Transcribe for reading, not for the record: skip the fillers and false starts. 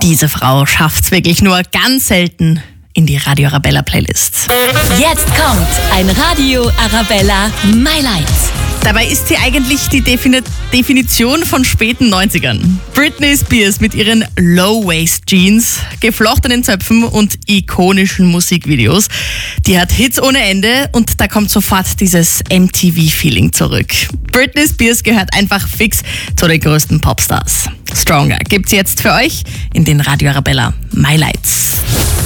Diese Frau schafft's wirklich nur ganz selten in die Radio Arabella Playlist. Jetzt kommt ein Radio Arabella My Light. Dabei ist sie eigentlich die Definition von späten 90ern. Britney Spears mit ihren Low-Waist-Jeans, geflochtenen Zöpfen und ikonischen Musikvideos. Die hat Hits ohne Ende und da kommt sofort dieses MTV-Feeling zurück. Britney Spears gehört einfach fix zu den größten Popstars. Stronger gibt's jetzt für euch in den Radio Arabella My Lights.